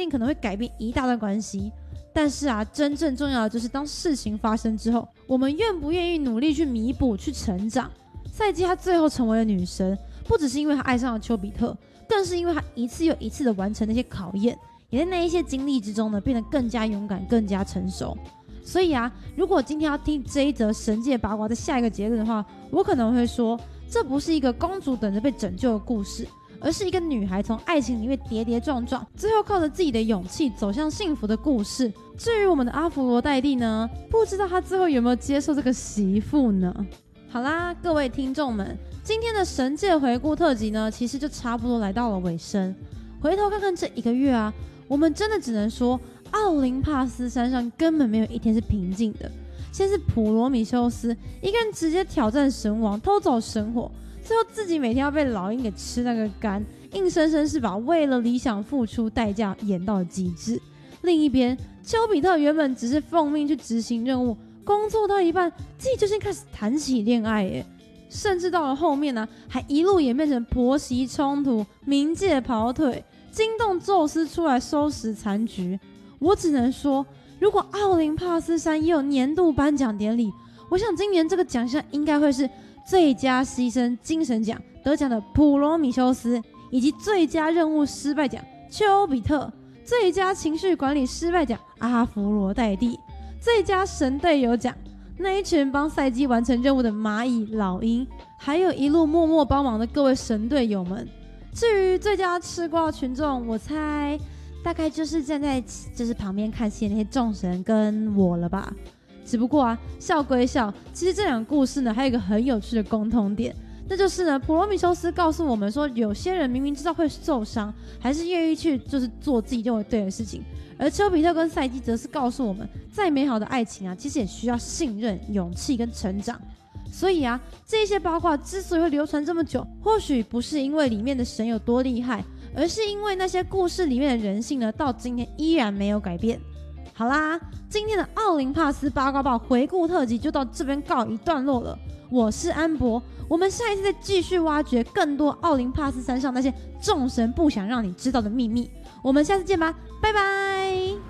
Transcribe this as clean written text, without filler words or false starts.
定可能会改变一大段关系。但是啊，真正重要的就是当事情发生之后，我们愿不愿意努力去弥补、去成长。赛姬她最后成为了女神，不只是因为她爱上了丘比特，更是因为她一次又一次的完成那些考验，也在那一些经历之中呢，变得更加勇敢、更加成熟。所以啊，如果今天要听这一则神界八卦的下一个结论的话，我可能会说，这不是一个公主等着被拯救的故事，而是一个女孩从爱情里面跌跌撞撞，最后靠着自己的勇气走向幸福的故事。至于我们的阿芙罗黛蒂呢，不知道她最后有没有接受这个媳妇呢？好啦，各位听众们，今天的神界回顾特辑呢，其实就差不多来到了尾声。回头看看这一个月啊，我们真的只能说，奥林帕斯山上根本没有一天是平静的。先是普罗米修斯一个人直接挑战神王，偷走神火，最后自己每天要被老鹰给吃那个肝，硬生生是把为了理想付出代价演到了极致。另一边，丘比特原本只是奉命去执行任务，工作到一半，自己就先开始谈起恋爱耶，甚至到了后面呢，还一路演变成婆媳冲突、冥界跑腿，惊动宙斯出来收拾残局。我只能说，如果奥林帕斯山也有年度颁奖典礼，我想今年这个奖项应该会是最佳牺牲精神奖得奖的普罗米修斯，以及最佳任务失败奖丘比特，最佳情绪管理失败奖阿芙罗黛蒂，最佳神队友奖那一群帮赛姬完成任务的蚂蚁、老鹰，还有一路默默帮忙的各位神队友们。至于最佳吃瓜群众，我猜大概就是站在旁边看戏的那些众神跟我了吧。只不过啊，笑归笑，其实这两个故事呢，还有一个很有趣的共通点，那就是呢，普罗米修斯告诉我们说，有些人明明知道会受伤，还是愿意去做自己认为对的事情。而丘比特跟赛姬则是告诉我们，再美好的爱情啊，其实也需要信任、勇气跟成长。所以啊，这些八卦之所以会流传这么久，或许不是因为里面的神有多厉害，而是因为那些故事里面的人性呢，到今天依然没有改变。好啦，今天的奥林帕斯八卦报回顾特辑就到这边告一段落了。我是安博，我们下一次再继续挖掘更多奥林帕斯山上那些众神不想让你知道的秘密。我们下次见吧，拜拜。